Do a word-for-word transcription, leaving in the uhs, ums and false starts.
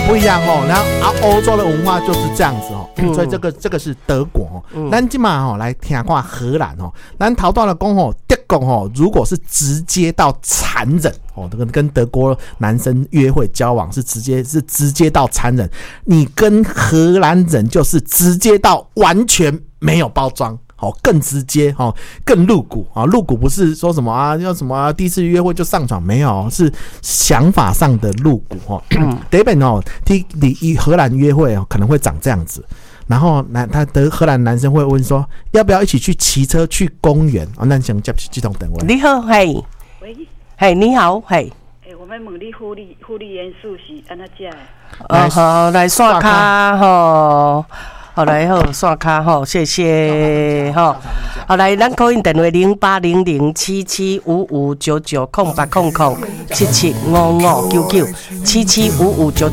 不一样哦。然后啊，欧洲的文化就是这样子哦，嗯、所以这个这个是德国哦。嗯、咱今嘛哦来听看荷兰哦，咱逃到了讲哦，德国哦，如果是直接到残忍哦，跟跟德国男生约会交往是直接是直接到残忍，你跟荷兰人就是直接到完全没有包装。好，更直接，好，更露骨啊！露骨不是说什么啊，要什么啊，第一次约会就上床，没有，是想法上的露骨哦。第一本哦，第你荷兰约会哦，可能会长这样子。然后男他的荷兰男生会问说，要不要一起去骑车去公园？哦，那想接这通电话。 你好，嘿， 喂， 嘿，你好，嘿。 欸、我们问你护理护理元素是安怎食的？ 哦，好，来刷卡吼。好来好，刷卡好，谢谢好。好来，咱call in电话零八零零七七五五九九空八空空七七五五九九七七五五九。